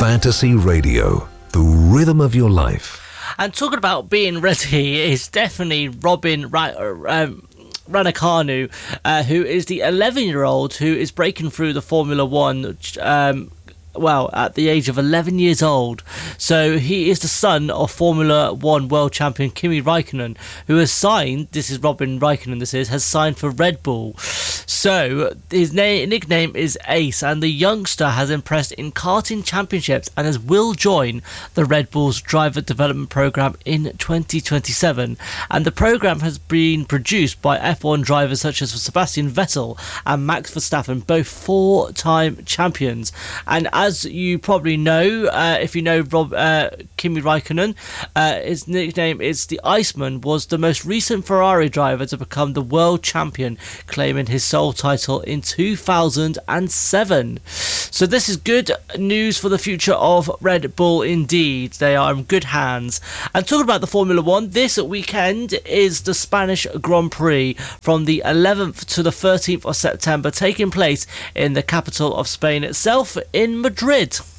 Fantasy Radio, the rhythm of your life. And talking about being ready is definitely Robin Raducanu, who is the 11-year-old who is breaking through the Formula One at the age of 11 years old. So he is the son of Formula One world champion Kimi Raikkonen, who has signed, this is Robin Raikkonen, has signed for Red Bull. So his nickname is Ace, and the youngster has impressed in karting championships and will join the Red Bull's driver development program in 2027. And the program has been produced by F1 drivers such as Sebastian Vettel and Max Verstappen, both four-time champions. And as you probably know, if you know Kimi Raikkonen, his nickname is the Iceman, was the most recent Ferrari driver to become the world champion, claiming his sole title in 2007. So this is good news for the future of Red Bull indeed. They are in good hands. And talking about the Formula One, this weekend is the Spanish Grand Prix from the 11th to the 13th of September, taking place in the capital of Spain itself, in Madrid.